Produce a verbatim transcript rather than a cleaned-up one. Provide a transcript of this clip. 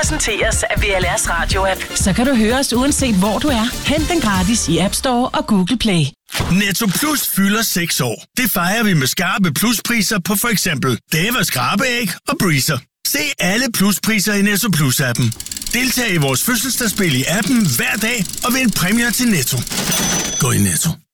præsenteres af V L R's radio-app. Så kan du høre os uanset hvor du er. Hent den gratis i App Store og Google Play. Netto Plus fylder seks år. Det fejrer vi med skarpe pluspriser på for eksempel Devas skrabeæg og Breezer. Se alle pluspriser i Netto Plus-appen. Deltag i vores fødselsdagsspil i appen hver dag og vind præmier til Netto. Gå i Netto.